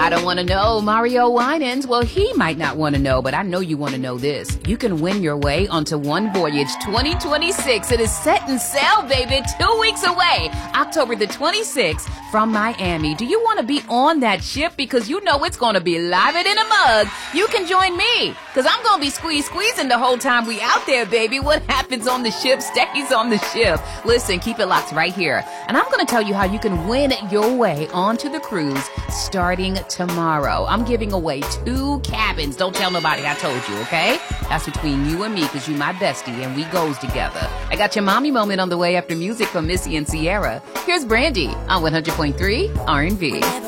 I don't want to know Mario Winans. Well, he might not want to know, but I know you want to know this. You can win your way onto One Voyage 2026. It is set in sail, baby. 2 weeks away, October the 26th from Miami. Do you want to be on that ship? Because you know it's going to be live it in a mug. You can join me because I'm going to be squeezing the whole time we out there, baby. What happens on the ship stays on the ship. Listen, keep it locked right here. And I'm going to tell you how you can win your way onto the cruise starting tomorrow. I'm giving away 2 cabins. Don't tell nobody I told you, okay? That's between you and me because you my bestie and we goes together. I got your mommy moment on the way after music from Missy and Sierra. Here's Brandy on 100.3 R&B.